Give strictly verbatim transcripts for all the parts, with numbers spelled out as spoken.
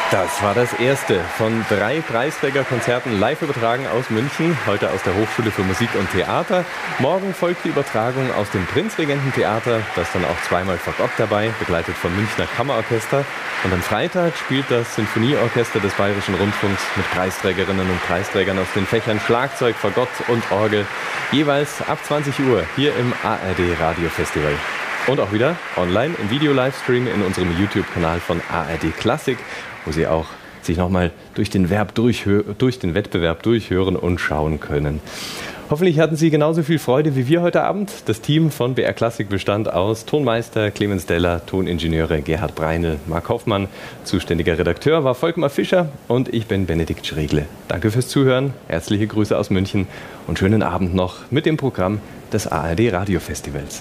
Das war das erste von drei Preisträgerkonzerten live übertragen aus München, heute aus der Hochschule für Musik und Theater. Morgen folgt die Übertragung aus dem Prinzregententheater, das dann auch zweimal Fagott dabei, begleitet vom Münchner Kammerorchester. Und am Freitag spielt das Sinfonieorchester des Bayerischen Rundfunks mit Preisträgerinnen und Preisträgern aus den Fächern Schlagzeug, Fagott und Orgel, jeweils ab zwanzig Uhr hier im A R D Radiofestival. Und auch wieder online im Video-Livestream in unserem YouTube-Kanal von A R D Klassik, wo Sie auch sich nochmal durch den Verb durchhö- durch den Wettbewerb durchhören und schauen können. Hoffentlich hatten Sie genauso viel Freude wie wir heute Abend. Das Team von B R Klassik bestand aus Tonmeister Clemens Deller, Toningenieure Gerhard Breinel, Marc Hoffmann, zuständiger Redakteur war Volkmar Fischer und ich bin Benedikt Schregle. Danke fürs Zuhören, herzliche Grüße aus München und schönen Abend noch mit dem Programm des A R D Radiofestivals.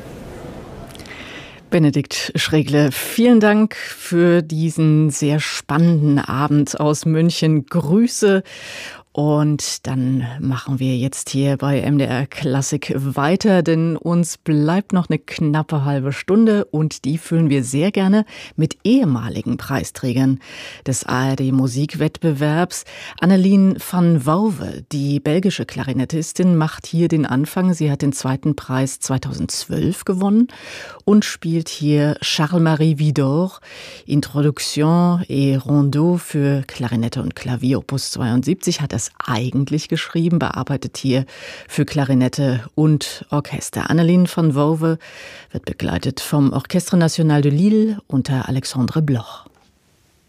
Benedikt Schregle, vielen Dank für diesen sehr spannenden Abend aus München. Grüße. Und dann machen wir jetzt hier bei M D R Klassik weiter, denn uns bleibt noch eine knappe halbe Stunde und die füllen wir sehr gerne mit ehemaligen Preisträgern des A R D Musikwettbewerbs. Annelien van Wouwe, die belgische Klarinettistin, macht hier den Anfang. Sie hat den zweiten Preis zweitausendzwölf gewonnen und spielt hier Charles-Marie Widor, Introduction et Rondeau für Klarinette und Klavier, Opus zweiundsiebzig, hat das eigentlich geschrieben, bearbeitet hier für Klarinette und Orchester. Annelien van Wouwe wird begleitet vom Orchestre National de Lille unter Alexandre Bloch.